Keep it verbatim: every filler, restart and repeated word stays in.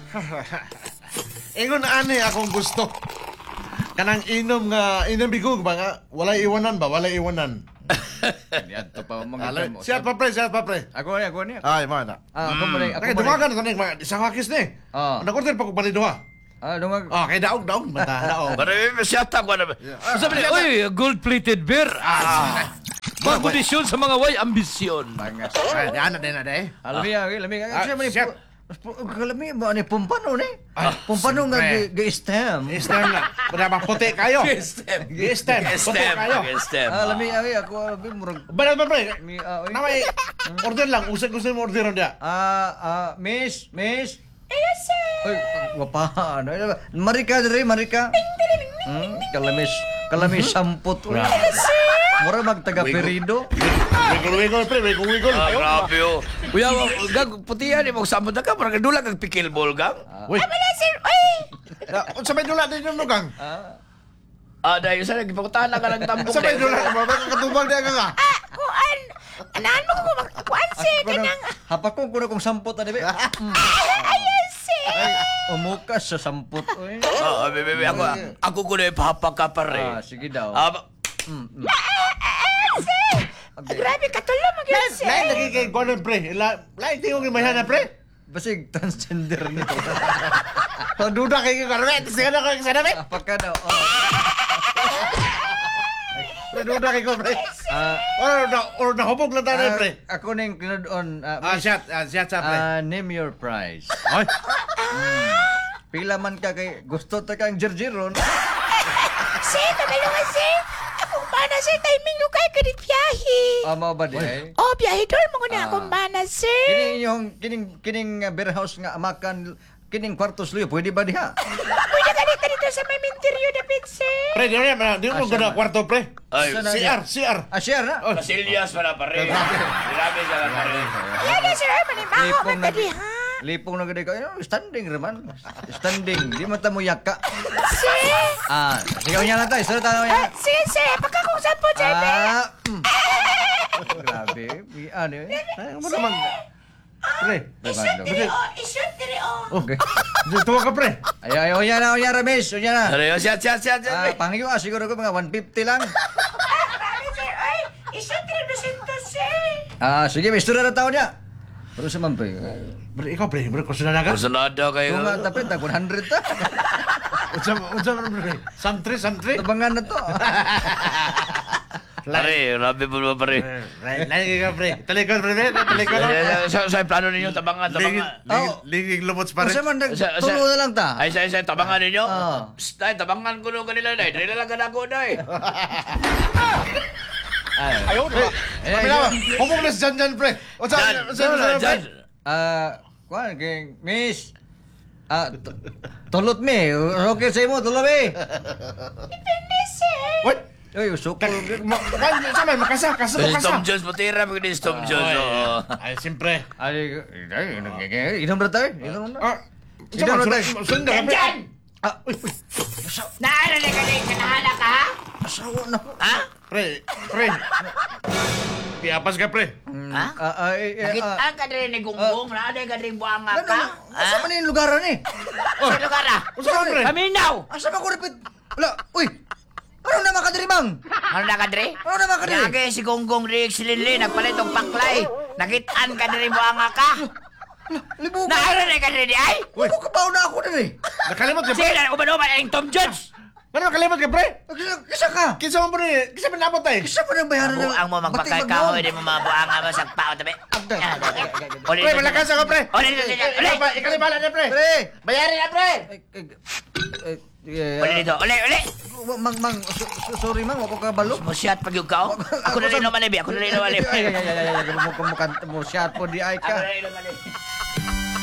Ingon ani akong gusto. Kanang inom nga inom bigog ba nga walay iwanan ba walay iwanan. Adto pa mga Alay, mo. siya pa pre, siya pa pre. Ako ni, ako ni. Ay, mo na. Ah, ako mo ni, ako Kaya mo ni. dumagan ko ni isang hakis ni. Ah. Nakorder pa ko paliduha. Ah, dumag. Ah, kay daog daog mata daog. Marami masyata ko na. Sabi niya, uy, gold-plated beer. Ah. Pagkondisyon sa mga way, ambisyon. Bangas. Ay, ana din na de. Alami, alami. Ah, Siya man ni. siya. Kalami mo ani pumpano ni. Pumpano nga siyempre. gi-stem. Istem na. Para maputi kayo. Gestem. Istem. Puti Gestem. kayo. Gestem. Alami, ay ako abi murag. Bala ba pre? Mi ah, oy. Namay order lang, usag gusto mo order dia. Ah, ah, miss, miss. Yes, sir. Oy, wapa. Ano? Marika diri, Marika. Hmm, kalamis, kalamis samput. Yes, sir. Mura magtaga perido. Wiggle wiggle pre, wiggle wiggle. Ah, grabe oh. Kuya, gag putihan ni mo samot ka para kadula kag pickleball gang. Uy. Wala, sir. Uy! Unsa may dula din yung gang? Ah, Ah, dahil sa nagpakutahan ka ng tambok. Unsa may dula? Mabaka katubag dia nga. Ah, kuan! Anahan mo ko magkuan, sir. Kanang... hapak ko kuna kung samput ani be. Ayan, sir. Ay, umukas sa samput oy. Ah, bebe, bebe, ako ako ko na ipahapak ka pare. Ah, sige daw. Ah, ba- Mm, mm. Sir! Grabe, katulong mag yun, sir. Lain lagi kay Gordon pre. La, lain tingog yung mahana pre. Basig transgender nito. Paduda kay Garwet. Sige na kay sana pre. Hapak ka daw. Oh. Paduda kay ko pre. Ah, Or na or nahubog lang tayo ah, pre. ako ning kinudon. Ah, Ah, shot, ah, shot sa pre. ah, name your price. Ay. Pila man ka kay gusto ta kang jerjeron. Sir, kamalungan, sir. Akong mana, sir. Timing ko kay kanit biyahe. Amo ba di ay? Oh, biyahe doon mo na Ah. akong mana, sir. Kini yung kining kining uh, beer house nga amakan kining kwartos liyo pwede ba diha? Pwede ka dito dito sa may minteryo dapit, sir. Pre, di na, di mo Ah, guna siya, kwarto pre. Ay, Sana C R, C R. Ah, share na. Oh. Casillas para pare. Grabe ka lang pare. Yan na, sir. Manimaho ka Lipong ka na diha. Lipong na gid kayo standing raman. Standing, di man ta mo yaka. Sir! Ah, sigaw niya lang tayo. Sunod tayo Ah, niya. sir, sir. Baka kung saan po, sir. Ah, mm. Grabe. May ano eh. Ay, mo naman. Pre. Ishoot diri, oh. Ishoot diri, oh. Okay. Tuwa ka pre. Ay, ay, onya na, onya Ramesh, onya na. Ano yun? Siya, siya, siya, Ah, siya. pangyo ah, siguro ko mga one fifty lang. Ah, grabe, sir. Ay, ishoot diri, Lucinto, sir. Ah, sige, may istorya na tao niya. Pero sa man, pre. Pre, ikaw pre, pre, kusunod na ka. Kusunada kayo. Kung nga tapit, tag one hundred ta. Unsa unsa pre? Santri, santri. Tabangan na to. Pare, grabe po ba pare? Lagi ka pre. Talikod pre, talikod. Sa sa plano ninyo tabangan, Ligig, tabangan. ligig lumots pa rin. Kasi man, nag- Sa- sa- tulo na lang ta. Ay, sa sa tabangan ninyo. Ah. Psst, ay, tabangan ko nung kanila dai. Dili lang ako dai. Ay. Ayaw na. Eh, Kami naman. Humong na si Jan Jan pre. Unsa Jan, unsa unsa Jan, pre? Jan. Ah, kuan kay Miss. Ah, t- tulot mi. Okay sa imo, tulot mi. Depende, sir. What? Oy, usok ko. Kan sa man makasa, kasa Si makasa. Tom Jones putira mo ni Tom Jones. oo. Ay, siyempre. Ay, ay, inom na tayo. Inom na. Ah, Sino na tayo? Sunda ka pre. Jan! Ah, uy, uy. Naarali ka din, kanahala ka, ha? Asawa na ko. Ha? Pre, pre. Piapas ka pre. Ha? Ah, ay, ay, ah. Nakita ka din ni Gunggong, na ka din buanga Ano, ka. asa man yung lugaran eh? Sa lugar, ha? Unsa ka pre? Paminaw! Asa ba ko repeat? Wala, uy. Ano na makadiribang? Ano na ka, Dre? Ano na makadiribang? Nagay si Gonggong Rick Silili, nagpalit og paklay. Nakitaan ka din buanga ka. Libo ka. Naarali ka din, ay? Uy, kabaw na ako din eh. Nakalimot ka pre. Sige, uman-uman ang Tom Jones. Ano nakalimot ka pre? Kisa, kisa ka. Kinsa man pre? Kinsa man nabot tay? Kisa pa ng bayaran Ang mo magpakakahoy, di mo mabuanga mo sa pao, tabi. Ulit, Pre, malakas ako pre. Ulit, ulit, ulit. Ikaw bala na pre. Pre. Bayarin na pre. Ay, ay, ay, yeah, Ulit dito, ulit, ulit. Mang, mang, so- so- sorry mang, wako ka balo. Musyat pag yung kao. Ako na rin naman, Ibi. Ako na rin naman, Ay, Ibi. ay, ay, ay, ay, ay, ay, mo, mo, mo, mo, shot po di ay Ako ka. na rin naman, Ibi.